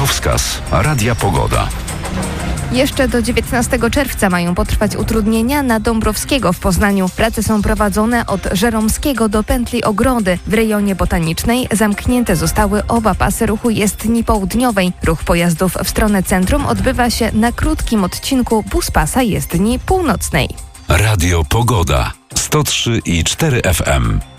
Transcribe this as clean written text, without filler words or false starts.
Drogowskaz Radia Pogoda. Jeszcze do 19 czerwca mają potrwać utrudnienia na Dąbrowskiego w Poznaniu. Prace są prowadzone od Żeromskiego do pętli Ogrody. W rejonie botanicznej zamknięte zostały oba pasy ruchu jezdni południowej. Ruch pojazdów w stronę centrum odbywa się na krótkim odcinku buspasa jezdni północnej. Radio Pogoda 103,4 FM.